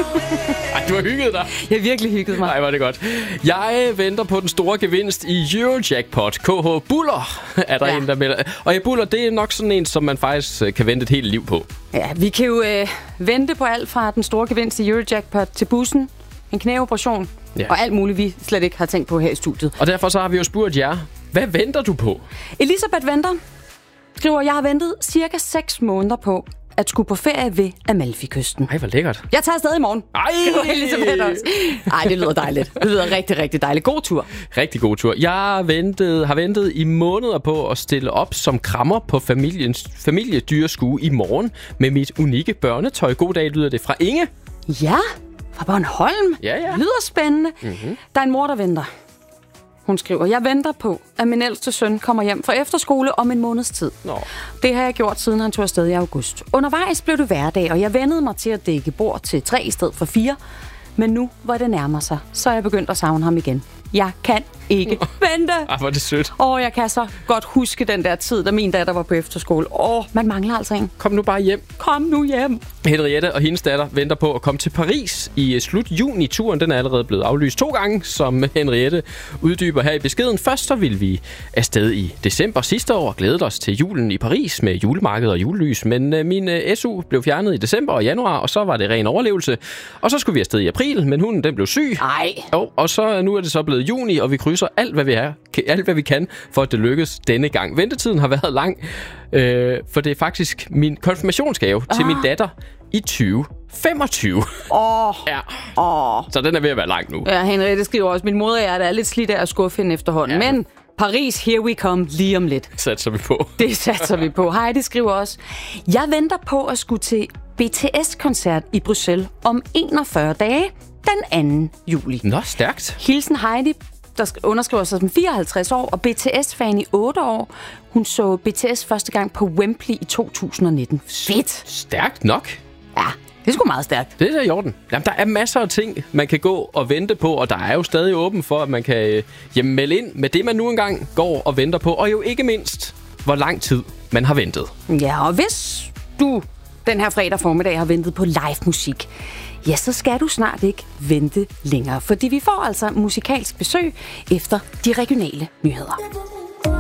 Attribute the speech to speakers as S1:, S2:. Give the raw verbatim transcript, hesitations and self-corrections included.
S1: Ej, du har hygget dig.
S2: Jeg har virkelig hygget mig.
S1: Nej, var det godt. Jeg venter på den store gevinst i Eurojackpot. K H Buller er der ja. en, der melder. Og ja, Buller, det er nok sådan en, som man faktisk kan vente et helt liv på.
S2: Ja, vi kan jo øh, vente på alt fra den store gevinst i Eurojackpot til bussen, en knæoperation ja. og alt muligt, vi slet ikke har tænkt på her i studiet.
S1: Og derfor så har vi jo spurgt jer, hvad venter du på?
S2: Elisabeth venter, skriver, jeg har ventet cirka seks måneder på at skulle på ferie ved Amalfi-kysten.
S1: Ej, hvor lækkert.
S2: Jeg tager afsted i morgen.
S1: Ej!
S2: Elisabeth også. Ej, det lyder dejligt. Det lyder rigtig, rigtig dejligt. God tur.
S1: Rigtig god tur. Jeg ventet, har ventet i måneder på at stille op som krammer på familiens familiedyreskue i morgen med mit unikke børnetøj. God dag, lyder det fra Inge.
S2: Ja, fra Bornholm.
S1: Ja, ja.
S2: Lyder spændende.
S1: Mm-hmm.
S2: Der er en mor, der venter. Hun skriver, jeg venter på, at min ældste søn kommer hjem fra efterskole om en måneds tid.
S1: Nå.
S2: Det har jeg gjort, siden han tog afsted i august. Undervejs blev det hverdag, og jeg vendede mig til at dække bord til tre i stedet for fire. Men nu, hvor det nærmer sig, så er jeg begyndt at savne ham igen. Jeg kan ikke vente.
S1: Ej, hvor er det sødt.
S2: Åh, jeg kan så godt huske den der tid, da min datter var på efterskole. Åh, man mangler altså en.
S1: Kom nu bare hjem.
S2: Kom nu hjem.
S1: Henriette og hendes datter venter på at komme til Paris i slut juni. Turen den er allerede blevet aflyst to gange, som Henriette uddyber her i beskeden. Først så ville vi afsted i december sidste år og glædede os til julen i Paris med julemarked og julelys. Men øh, min øh, S U blev fjernet i december og januar, og så var det ren overlevelse. Og så skulle vi afsted i april, men hunden den blev syg.
S2: Ej.
S1: Og, og så nu er det så blevet juni, og vi krydser alt, hvad vi er, alt, hvad vi kan, for at det lykkes denne gang. Ventetiden har været lang, øh, for det er faktisk min konfirmationsgave ah. til min datter i tyve femogtyve.
S2: Åh.
S1: Ja.
S2: Åh.
S1: Så den er ved at være lang nu.
S2: Ja, Henriette skriver også, min moder er, er lidt slidt af at skuffe hende efterhånden. Ja. Men Paris, here we come, lige om lidt.
S1: Satser vi på.
S2: Det satser vi på. Heidi skriver også, jeg venter på at skulle til B T S-koncert i Bruxelles om enogfyrre dage den anden juli.
S1: Nå, stærkt.
S2: Hilsen Heidi, der underskriver sig som fireoghalvtreds år og B T S-fan i otte år. Hun så B T S første gang på Wembley i to tusind og nitten. Fedt!
S1: Stærkt nok.
S2: Ja, det er sgu meget stærkt.
S1: Det er i orden. Jamen, der er masser af ting, man kan gå og vente på, og der er jo stadig åben for, at man kan øh, jamen, melde ind med det, man nu engang går og venter på, og jo ikke mindst, hvor lang tid man har ventet.
S2: Ja, og hvis du den her fredag formiddag har ventet på live musik, ja, så skal du snart ikke vente længere, fordi vi får altså musikalsk besøg efter de regionale nyheder.